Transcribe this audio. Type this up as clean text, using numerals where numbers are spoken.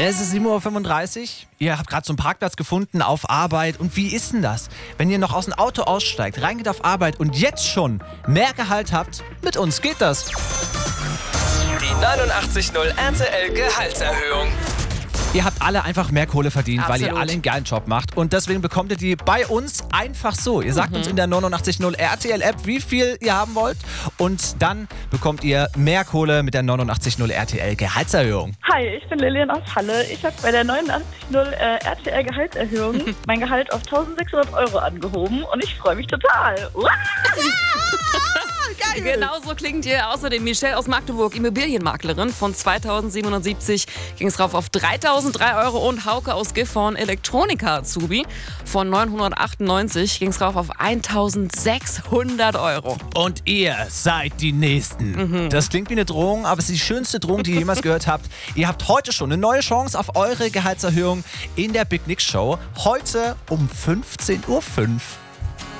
Es ist 7:35 Uhr. Ihr habt gerade so einen Parkplatz gefunden auf Arbeit. Und wie ist denn das, wenn ihr noch aus dem Auto aussteigt, reingeht auf Arbeit und jetzt schon mehr Gehalt habt? Mit uns geht das. Die 89.0 RTL Gehaltserhöhung. Ihr habt alle einfach mehr Kohle verdient, weil ihr Absolut. alle einen geilen Job macht. Und deswegen bekommt ihr die bei uns einfach so. Ihr sagt uns in der 89.0 RTL-App, wie viel ihr haben wollt. Und dann bekommt ihr mehr Kohle mit der 89.0 RTL Gehaltserhöhung. Hi, ich bin Lilian aus Halle. Ich habe bei der 89.0 RTL Gehaltserhöhung mein Gehalt auf 1.600 Euro angehoben und ich freue mich total. Genau so klingt ihr. Außerdem Michelle aus Magdeburg, Immobilienmaklerin. Von 2.077 ging es rauf auf 3.003 Euro. Und Hauke aus Gifhorn, Elektroniker-Azubi. Von 998 ging es rauf auf 1.600 Euro. Und ihr seid die Nächsten. Das klingt wie eine Drohung, aber es ist die schönste Drohung, die ihr jemals gehört habt. Ihr habt heute schon eine neue Chance auf eure Gehaltserhöhung in der Big Nick Show. Heute um 15:05 Uhr.